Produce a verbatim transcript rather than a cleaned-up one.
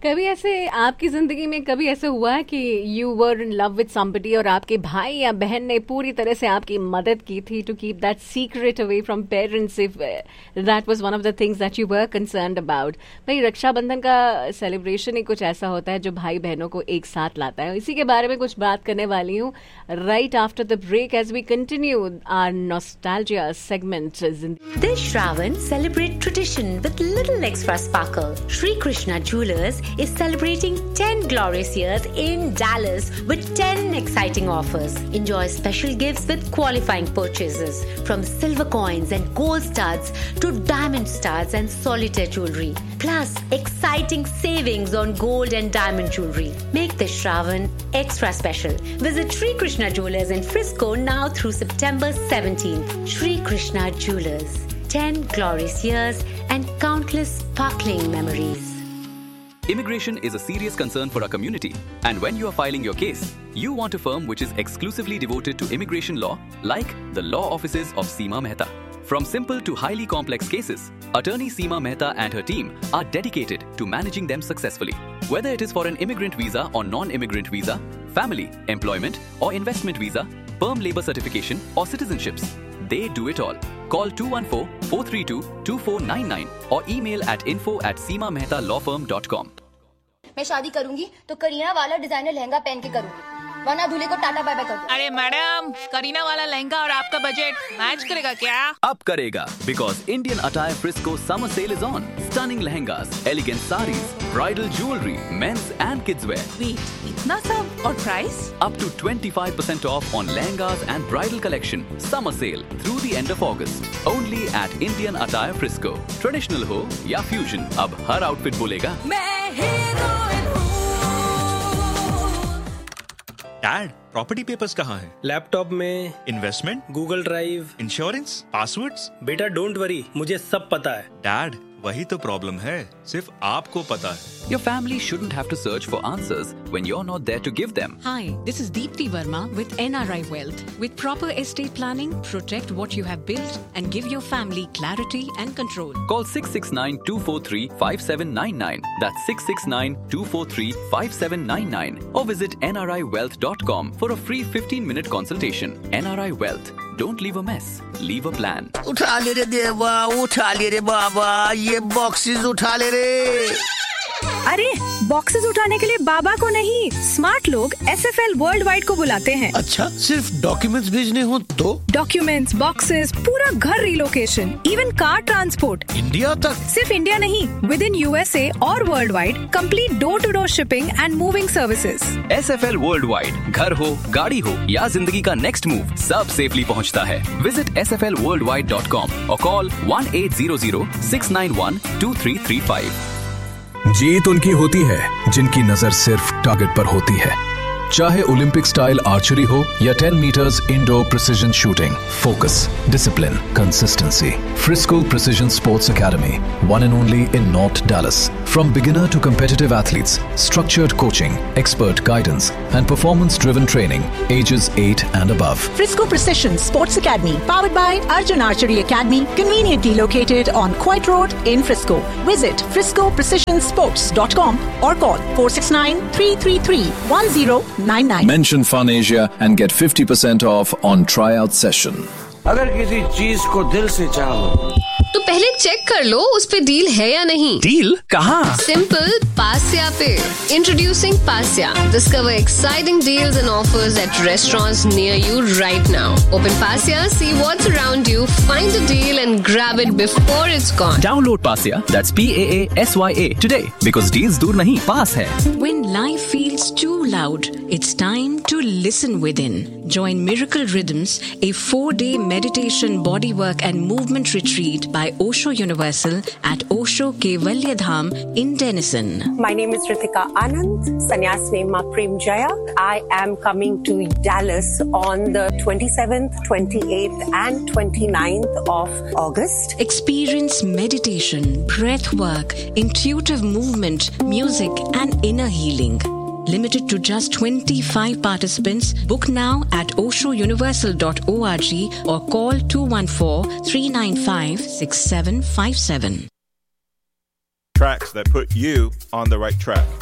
कभी ऐसे आपकी जिंदगी में कभी ऐसे हुआ है कि you were in love with somebody और आपके भाई या बहन ने पूरी तरह से आपकी मदद की थी to keep that secret away from parents if that was one of the things that you were concerned about? भाई रक्षाबंधन का सेलिब्रेशन ही कुछ ऐसा होता है जो भाई बहनों को एक साथ लाता है. इसी के बारे में कुछ बात करने वाली हूँ right after the break as we continue our nostalgia segment. This Shravan, celebrate tradition with little extra sparkle. Sri Krishna Jewelers is celebrating ten glorious years in Dallas with ten exciting offers. Enjoy special gifts with qualifying purchases from silver coins and gold studs to diamond studs and solitaire jewelry. Plus, exciting savings on gold and diamond jewelry. Make this Shravan extra special. Visit Sri Krishna Jewelers in Frisco now through September seventeenth. Sri Krishna Jewelers. ten glorious years and countless sparkling memories. Immigration is a serious concern for our community, and when you are filing your case, you want a firm which is exclusively devoted to immigration law, like the law offices of Seema Mehta. From simple to highly complex cases, attorney Seema Mehta and her team are dedicated to managing them successfully. Whether it is for an immigrant visa or non-immigrant visa, family, employment or investment visa, perm labor certification or citizenships, they do it all. Call two one four, four three two, two four nine nine or email at info at seema mehta law firm dot com. मैं शादी करूंगी तो करीना वाला designer lehenga पहन के करूंगी, वरना दूल्हे को टाटा बाय बाय कर दो. अरे मैडम, करीना वाला लहंगा और आपका बजट मैच करेगा क्या? अब करेगा, because Indian Attire Frisco summer sale is on. Stunning lehengas, elegant sarees, bridal jewelry, men's and kids wear. Wait, इतना सब और price? Up to twenty-five percent off on lehengas and bridal collection. Summer sale through the end of August. Only at Indian Attire Frisco. Traditional हो या fusion, अब हर outfit बोलेगा मैं heroine हूँ. Dad, property papers कहाँ हैं? लैपटॉप में. Investment? Google drive. Insurance? Passwords? बेटा डोंट वरी, मुझे सब पता है. डैड, वही तो प्रॉब्लम है, सिर्फ आपको पता है. Your family shouldn't have to search for answers when you're not there to give them. Hi, this is Deepthi Verma with N R I Wealth. With proper estate planning, protect what you have built and give your family clarity and control. Call six six nine, two four three, five seven nine nine. That's six six nine, two four three, five seven nine nine. Or visit N R I wealth dot com for a free fifteen minute consultation. N R I Wealth. Don't leave a mess. Leave a plan. उठा ले रे देवा, उठा ले रे बाबा, ये boxes उठा ले रे. अरे बॉक्सेस उठाने के लिए बाबा को नहीं, स्मार्ट लोग S F L world wide को बुलाते हैं. अच्छा, सिर्फ डॉक्यूमेंट्स भेजने हो तो? डॉक्यूमेंट्स, बॉक्सेस, पूरा घर relocation, even car transport India तक. सिर्फ इंडिया नहीं, with in U S A और world wide, complete door to door shipping and moving services. S F L world wide, घर हो, गाड़ी हो या जिंदगी का नेक्स्ट मूव, सब सेफली पहुंचता है. Visit S F L world wide dot com और call one eight zero zero, six nine one, to three three five. जीत उनकी होती है जिनकी नजर सिर्फ टारगेट पर होती है. चाहे ओलंपिक स्टाइल आर्चरी हो या ten metres indoor precision shooting, focus, discipline, consistency. Frisco Precision Sports Academy, one and only in North Dallas. From beginner to competitive athletes, structured coaching, expert guidance, and performance-driven training, ages eight and above. Frisco Precision Sports Academy, powered by Arjun Archery Academy, conveniently located on Coit Road in Frisco. Visit frisco precision sports dot com or call four six nine, three three three, one zero nine nine. Mention Fun Asia and get fifty percent off on tryout session. अगर किसी चीज को दिल से चाहो तो पहले check कर लो उस पे डील है या नहीं. डील कहाँ? सिंपल, पास्या पे. Introducing पास्या. Discover exciting deals and offers eight restaurants near you right now. Open पास्या, see what's around you, find a deal and grab it before it's gone. Download Pasya, that's P A A S Y A today, because deals दूर नहीं, पास है. When life feels too loud, it's time to listen within. Join Miracle Rhythms, a four-day meditation, bodywork and movement retreat by Osho Universal at Osho Kevalyadham in Denison. My name is Ritika Anand, Sannyas name Ma Prem Jaya. I am coming to Dallas on the twenty-seventh, twenty-eighth and twenty-ninth of August. Experience meditation, breath work, intuitive movement, music and inner healing. Limited to just twenty-five participants. Book now at osho universal dot org or call two one four, three nine five, six seven five seven. Tracks that put you on the right track.